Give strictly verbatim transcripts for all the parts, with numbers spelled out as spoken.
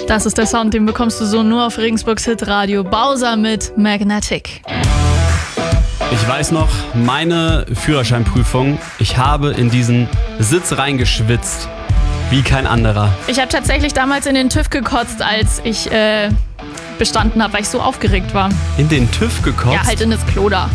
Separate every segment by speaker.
Speaker 1: Das ist der Sound, den bekommst du so nur auf Regensburgs Hitradio. Bowser mit Magnetic.
Speaker 2: Ich weiß noch, meine Führerscheinprüfung, ich habe in diesen Sitz reingeschwitzt, wie kein anderer.
Speaker 1: Ich habe tatsächlich damals in den TÜV gekotzt, als ich äh, bestanden habe, weil ich so aufgeregt war.
Speaker 2: In den TÜV gekotzt?
Speaker 1: Ja, halt in das Klo da.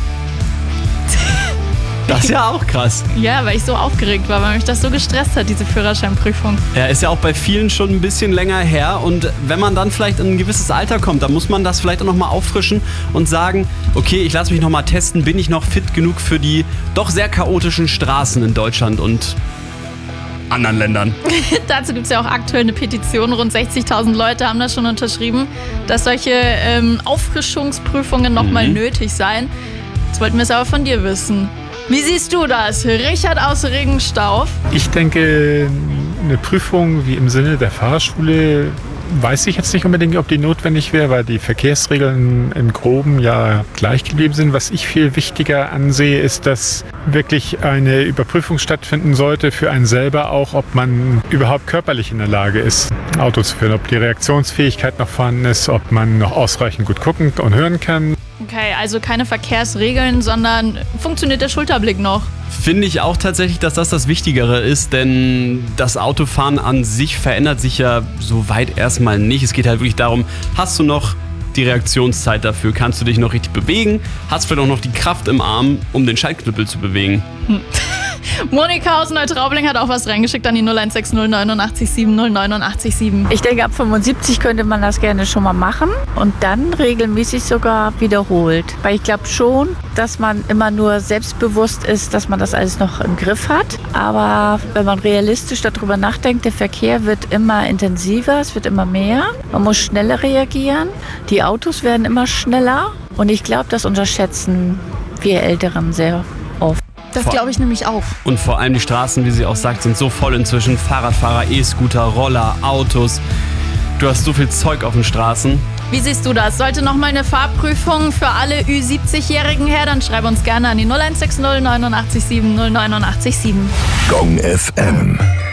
Speaker 2: Das ist ja auch krass.
Speaker 1: Ja, weil ich so aufgeregt war, weil mich das so gestresst hat, diese Führerscheinprüfung.
Speaker 2: Ja, ist ja auch bei vielen schon ein bisschen länger her. Und wenn man dann vielleicht in ein gewisses Alter kommt, dann muss man das vielleicht auch nochmal auffrischen und sagen, okay, ich lasse mich nochmal testen, bin ich noch fit genug für die doch sehr chaotischen Straßen in Deutschland und anderen Ländern.
Speaker 1: Dazu gibt es ja auch aktuell eine Petition. Rund sechzigtausend Leute haben das schon unterschrieben, dass solche ähm, Auffrischungsprüfungen nochmal
Speaker 2: Mhm.
Speaker 1: nötig seien. Jetzt wollten wir es aber von dir wissen. Wie siehst du das? Richard aus Regenstauf.
Speaker 3: Ich denke, eine Prüfung wie im Sinne der Fahrschule weiß ich jetzt nicht unbedingt, ob die notwendig wäre, weil die Verkehrsregeln im Groben ja gleich geblieben sind. Was ich viel wichtiger ansehe, ist, dass wirklich eine Überprüfung stattfinden sollte für einen selber auch, ob man überhaupt körperlich in der Lage ist, Auto zu führen, ob die Reaktionsfähigkeit noch vorhanden ist, ob man noch ausreichend gut gucken und hören kann.
Speaker 1: Okay, also keine Verkehrsregeln, sondern funktioniert der Schulterblick noch?
Speaker 2: Finde ich auch tatsächlich, dass das das Wichtigere ist, denn das Autofahren an sich verändert sich ja soweit erstmal nicht. Es geht halt wirklich darum, hast du noch die Reaktionszeit dafür? Kannst du dich noch richtig bewegen? Hast du vielleicht auch noch die Kraft im Arm, um den Schaltknüppel zu bewegen?
Speaker 1: Hm. Monika aus Neutraubling hat auch was reingeschickt an die null eins sechs null neunundachtzig sieben null neunundachtzig sieben.
Speaker 4: Ich denke, ab fünfundsiebzig könnte man das gerne schon mal machen und dann regelmäßig sogar wiederholt. Weil ich glaube schon, dass man immer nur selbstbewusst ist, dass man das alles noch im Griff hat. Aber wenn man realistisch darüber nachdenkt, der Verkehr wird immer intensiver, es wird immer mehr. Man muss schneller reagieren. Die Autos werden immer schneller. Und ich glaube, das unterschätzen wir Älteren sehr oft.
Speaker 1: Das glaube ich nämlich auch.
Speaker 2: Und vor allem die Straßen, wie sie auch sagt, sind so voll inzwischen. Fahrradfahrer, E-Scooter, Roller, Autos. Du hast so viel Zeug auf den Straßen.
Speaker 1: Wie siehst du das? Sollte noch mal eine Fahrprüfung für alle Ü siebzig-Jährigen her? Dann schreib uns gerne an die null eins sechs null neunundachtzig sieben null neunundachtzig sieben.
Speaker 5: Gong F M.